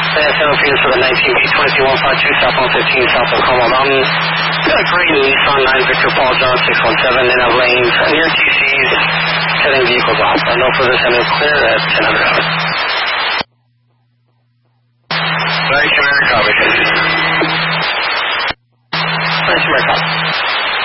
SNOP is for the 19B22152 south 115 south of Como Mountain. Got a gray Nissan 9 Victor Paul John 617 in of lanes near TC's, heading vehicles off. No further sending clear at 1000 hours. Nice America. Nice America.